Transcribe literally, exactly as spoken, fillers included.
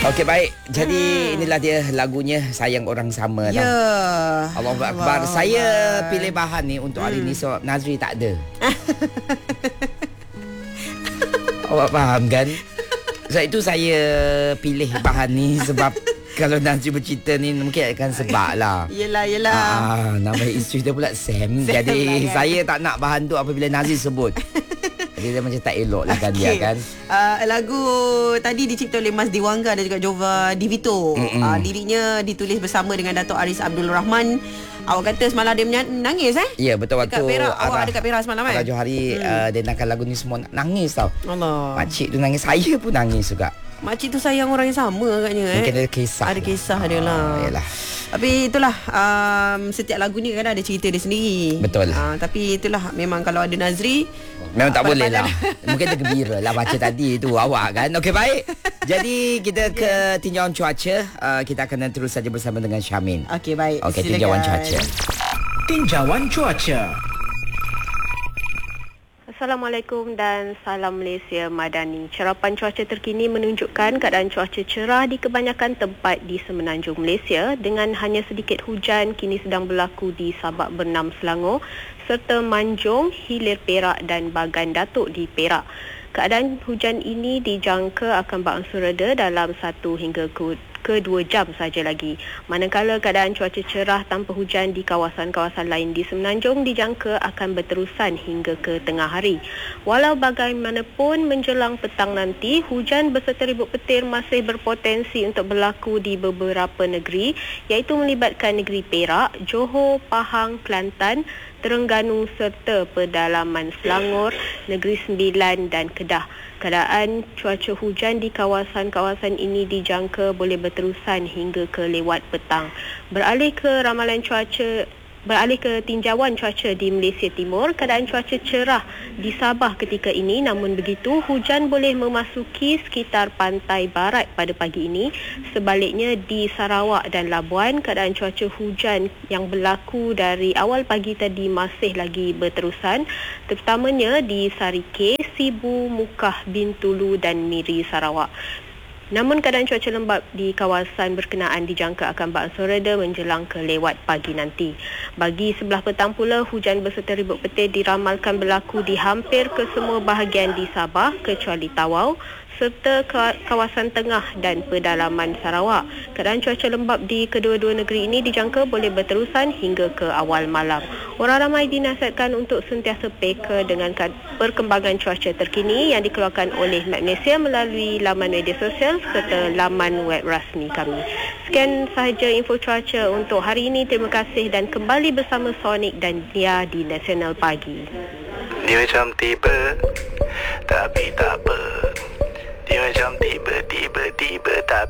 Okey, baik. Jadi hmm. inilah dia lagunya Sayang Orang Sama. Ya. Allahu Akbar. Saya pilih bahan ni untuk hari hmm. ni sebab Nazri tak ada. Awak faham kan? Sebab itu saya pilih bahan ni sebab kalau Nazri bercerita ni mungkin akan sebab lah. Yelah, yelah. Ah, nama isteri dia pula Sam. Sam Jadi lah, kan? Saya tak nak bahan tu apabila Nazri sebut. Jadi dia macam tak elok lah kan okay. dia kan. Uh, lagu tadi dicipta oleh Mas Dewangga dan juga Jova Di Vito. Uh, liriknya ditulis bersama dengan Dato' Aris Abdul Rahman. Awak kata semalam dia menangis eh? Ya, betul. Dekat waktu Perak. arah, Awak ada dekat Perak semalam eh? Arah Johari hmm. uh, dia nangkan lagu ni semua nangis tau. Allah. Makcik tu nangis. Saya pun nangis juga. Makcik tu sayang orang yang sama agaknya eh? Mungkin ada kisah. Ada kisah dia lah. Yalah. Tapi itulah um, setiap lagu ni kan ada cerita dia sendiri. Betul. uh, Tapi itulah memang kalau ada Nazri memang tak boleh lah. Mungkin tergembira lah baca tadi tu awak kan. Okey, baik. Jadi kita ke yeah. tinjauan cuaca. uh, Kita akan terus saja bersama dengan Syamin. Okey, baik. Okey, tinjauan cuaca. Tinjauan cuaca. Assalamualaikum dan salam Malaysia Madani. Cerapan cuaca terkini menunjukkan keadaan cuaca cerah di kebanyakan tempat di semenanjung Malaysia dengan hanya sedikit hujan kini sedang berlaku di Sabak Bernam Selangor serta Manjung, Hilir Perak dan Bagan Datuk di Perak. Keadaan hujan ini dijangka akan berangsur reda dalam satu hingga ke dua jam saja lagi. Manakala keadaan cuaca cerah tanpa hujan di kawasan-kawasan lain di Semenanjung dijangka akan berterusan hingga ke tengah hari. Walau bagaimanapun menjelang petang nanti, hujan beserta ribut petir masih berpotensi untuk berlaku di beberapa negeri iaitu melibatkan negeri Perak, Johor, Pahang, Kelantan, Terengganu serta pedalaman Selangor, Negeri Sembilan dan Kedah. Keadaan cuaca hujan di kawasan-kawasan ini dijangka boleh berterusan hingga ke lewat petang. Beralih ke ramalan cuaca Beralih ke tinjauan cuaca di Malaysia Timur, keadaan cuaca cerah di Sabah ketika ini, namun begitu hujan boleh memasuki sekitar pantai barat pada pagi ini. Sebaliknya di Sarawak dan Labuan, keadaan cuaca hujan yang berlaku dari awal pagi tadi masih lagi berterusan, terutamanya di Sarike, Sibu, Mukah, Bintulu dan Miri Sarawak. Namun keadaan cuaca lembap di kawasan berkenaan dijangka akan berangsur reda menjelang ke lewat pagi nanti. Bagi sebelah petang pula, hujan beserta ribut petir diramalkan berlaku di hampir ke semua bahagian di Sabah kecuali Tawau serta kawasan tengah dan pedalaman Sarawak. Keadaan cuaca lembap di kedua-dua negeri ini dijangka boleh berterusan hingga ke awal malam. Orang ramai dinasihatkan untuk sentiasa peka dengan perkembangan cuaca terkini yang dikeluarkan oleh Met Malaysia melalui laman media sosial serta laman web rasmi kami. Sekian sahaja info cuaca untuk hari ini. Terima kasih dan kembali bersama Sonic dan Dia di Nasional Pagi. Dia macam tiba, tapi tak apa. Dia macam tiba-tiba-tiba tapi